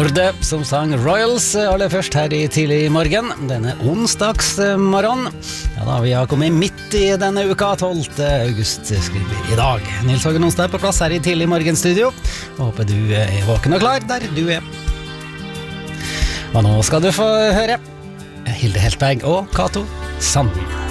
Lorde som sang Royals aller først her i tidlig morgen, denne onsdagsmorgen. Ja da, vi har kommet midt i denne uka, 12. august skriver vi i dag. Nils Hågen Onsdag på plass her i tidlig morgenstudio. Håper du er våken og klar der du er. Og nå skal du få høre Hilde Heltberg og Cato Sand.